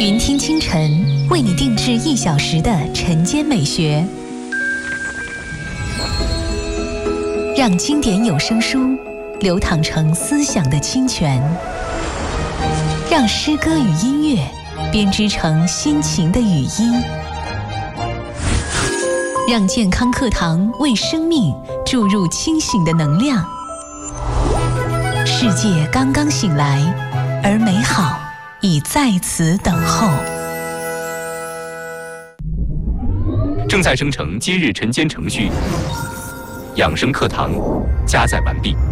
云听清晨为你定制1小时的晨间美学，让经典有声书流淌成思想的清泉，让诗歌与音乐编织成心情的语音，让健康课堂为生命注入清醒的能量。世界刚刚醒来，而美好已在此等候。 正在生成今日晨间程序，养生课堂加载完毕。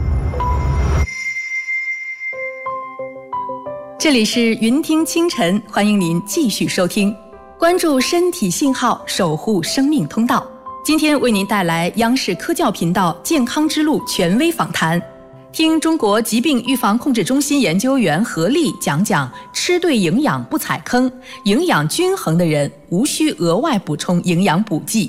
这里是云听清晨，欢迎您继续收听，关注身体信号，守护生命通道。今天为您带来央视科教频道健康之路权威访谈，听中国疾病预防控制中心研究员何丽讲吃对营养不踩坑，营养均衡的人无需额外补充营养补剂。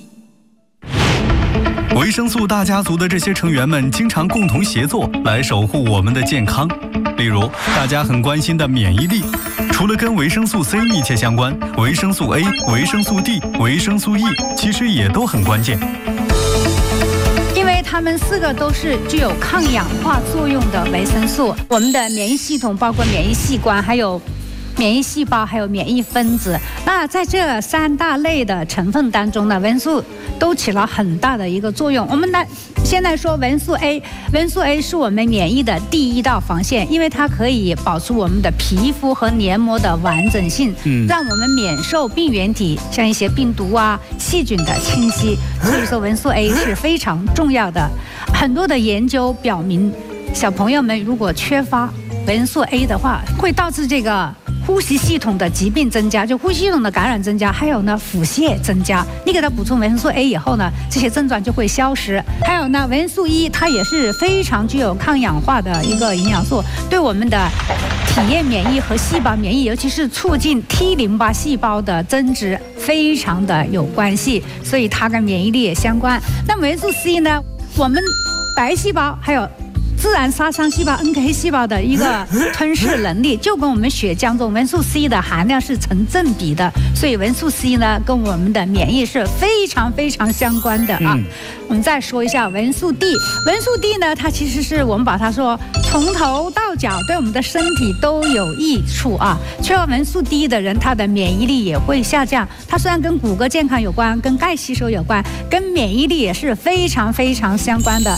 维生素大家族的这些成员们经常共同协作来守护我们的健康。例如大家很关心的免疫力，除了跟维生素 C 密切相关，维生素 A、维生素 D、维生素 E 其实也都很关键， 因为它们4个都是具有抗氧化作用的维生素。我们的免疫系统包括免疫器官，还有免疫细胞，还有免疫分子。那在这3大类的成分当中呢，维生素都起了很大的一个作用。我们先来说维生素 A， 维生素 A 是我们免疫的第一道防线，因为它可以保持我们的皮肤和黏膜的完整性，让我们免受病原体，像一些病毒啊、细菌的侵袭。所以说维生素 A 是非常重要的。很多的研究表明，小朋友们如果缺乏维生素 A 的话，会导致这个呼吸系统的疾病增加，就呼吸系统的感染增加，还有呢腹泻增加。你给它补充维生素 A 以后呢，这些症状就会消失。还有呢，维生素 E 它也是非常具有抗氧化的一个营养素，对我们的体液免疫和细胞免疫，尤其是促进 T 淋巴细胞的增殖非常的有关系，所以它跟免疫力也相关。那维生素 C 呢，我们白细胞还有自然杀伤细胞 NK 细胞的一个吞噬能力，就跟我们血浆中维生素 C 的含量是成正比的，所以维生素 C 呢跟我们的免疫是非常非常相关的啊。我们再说一下维生素 D， 维生素 D 呢，它其实是我们把它说从头到脚对我们的身体都有益处啊。缺乏维生素 D 的人，他的免疫力也会下降。它虽然跟骨骼健康有关，跟钙吸收有关，跟免疫力也是非常非常相关的。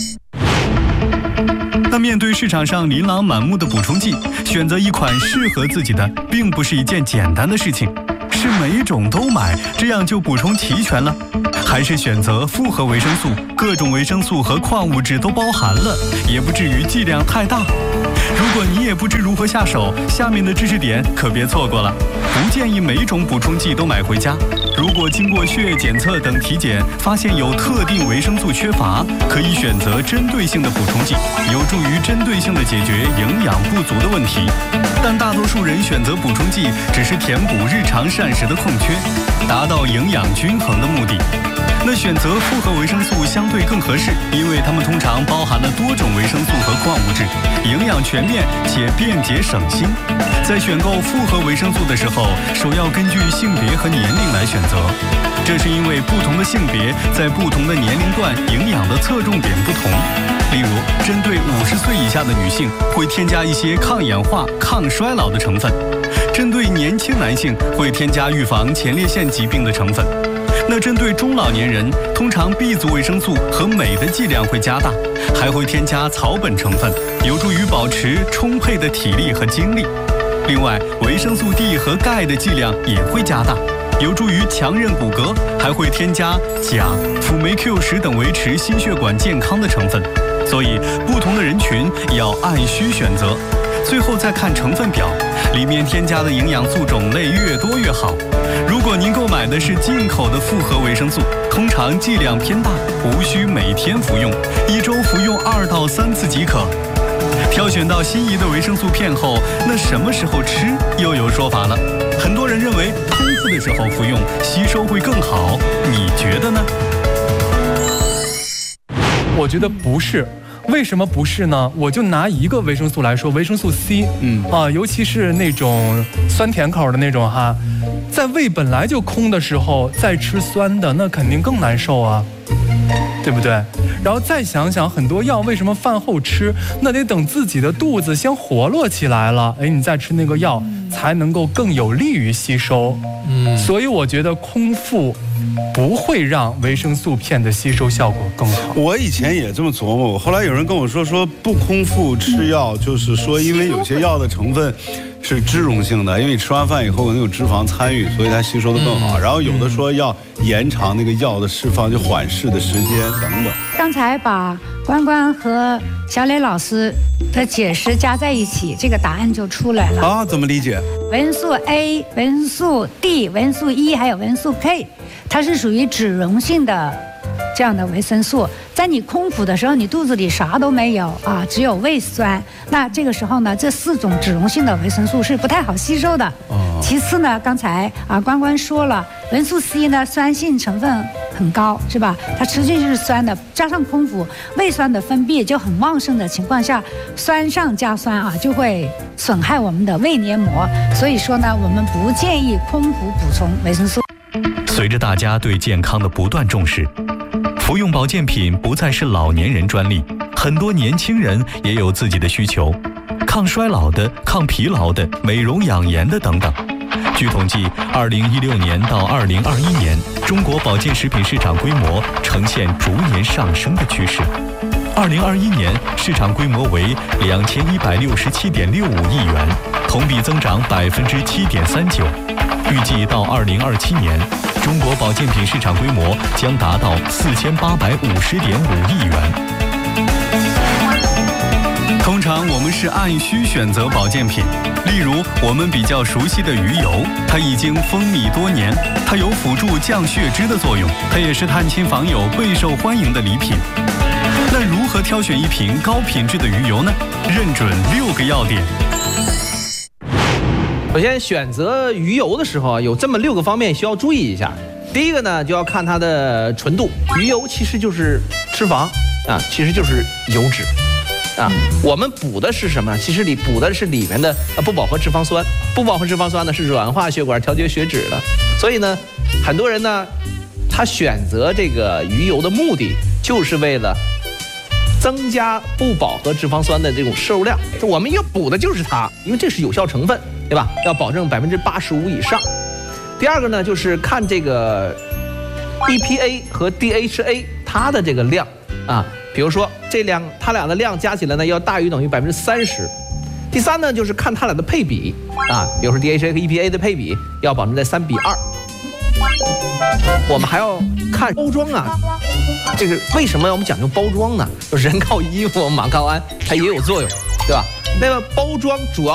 那面对市场上琳琅满目的补充剂，选择一款适合自己的并不是一件简单的事情。是每种都买，这样就补充齐全了，还是选择复合维生素，各种维生素和矿物质都包含了，也不至于剂量太大？如果你也不知如何下手，下面的知识点可别错过了。不建议每种补充剂都买回家。如果经过血液检测等体检发现有特定维生素缺乏，可以选择针对性的补充剂，有助于针对性的解决营养不足的问题。但大多数人选择补充剂只是填补日常膳食的空缺，达到营养均衡的目的。那选择复合维生素相对更合适，因为它们通常包含了多种维生素和矿物质，营养全面且便捷省心。在选购复合维生素的时候，首要根据性别和年龄来选择，这是因为不同的性别在不同的年龄段营养的侧重点不同。例如，针对50岁以下的女性，会添加一些抗氧化、抗衰老的成分；针对年轻男性，会添加预防前列腺疾病的成分。那针对中老年人，通常 B 族维生素和镁的剂量会加大，还会添加草本成分，有助于保持充沛的体力和精力。另外，维生素 D 和钙的剂量也会加大，有助于强韧骨骼，还会添加钾、辅酶 Q10等维持心血管健康的成分。所以，不同的人群要按需选择。最后再看成分表，里面添加的营养素种类越多越好。如果您购买的是进口的复合维生素，通常剂量偏大，无需每天服用，1周服用2到3次即可。挑选到心仪的维生素片后，那什么时候吃又有说法了。很多人认为空腹的时候服用吸收会更好，你觉得呢？ 我觉得不是。 为什么不是呢？我就拿一个维生素来说，维生素 C，尤其是那种酸甜口的那种哈，在胃本来就空的时候再吃酸的，那肯定更难受啊，对不对？然后再想想，很多药为什么饭后吃？那得等自己的肚子先活络起来了，你再吃那个药，才能够更有利于吸收。所以我觉得空腹不会让维生素片的吸收效果更好。 我以前也这么琢磨，后来有人跟我说不空腹吃药，就是说因为有些药的成分是脂溶性的，因为你吃完饭以后可能有脂肪参与，所以它吸收的更好。然后有的说要延长那个药的释放，就缓释的时间等等。 刚才把关关和小磊老师的解释加在一起，这个答案就出来了啊？怎么理解？ 维生素 A、维生素 D、维生素 E 还有维生素 K， 它是属于脂溶性的这样的维生素。在你空腹的时候，你肚子里啥都没有啊，只有胃酸。那这个时候呢，这4种脂溶性的维生素是不太好吸收的。其次呢，刚才关关说了，维生素 C 呢酸性成分很高，是吧？它吃进去是酸的，加上空腹胃酸的分泌就很旺盛的情况下，酸上加酸啊，就会损害我们的胃黏膜。所以说呢，我们不建议空腹补充维生素。 随着大家对健康的不断重视，服用保健品不再是老年人专利，很多年轻人也有自己的需求，抗衰老的、抗疲劳的、美容养颜的等等。据统计，2016年到2021年，中国保健食品市场规模呈现逐年上升的趋势。2021年市场规模为2167.65亿元，同比增长7.39%。预计到2027年，中国保健品市场规模将达到4850.5亿元。通常我们是按需选择保健品，例如我们比较熟悉的鱼油，它已经风靡多年，它有辅助降血脂的作用，它也是探亲访友备受欢迎的礼品。那如何挑选一瓶高品质的鱼油呢？认准6个要点。 首先选择鱼油的时候有这么6个方面需要注意一下。第一个呢，就要看它的纯度。鱼油其实就是脂肪啊，其实就是油脂啊。我们补的是什么？其实补的是里面的不饱和脂肪酸。不饱和脂肪酸呢是软化血管、调节血脂的。所以呢，很多人呢，他选择这个鱼油的目的就是为了增加不饱和脂肪酸的这种摄入量。我们要补的就是它，因为这是有效成分，对吧？要保证85%以上。第二个呢，就是看这个 EPA 和 DHA 它的这个量啊，比如说它俩的量加起来呢要大于等于30%。第三呢，就是看它俩的配比啊，比如说 DHA 和 EPA 的配比要保证在3:2。我们还要看包装啊，这个为什么我们讲究包装呢？人靠衣服，马靠鞍，它也有作用，对吧？那么包装主要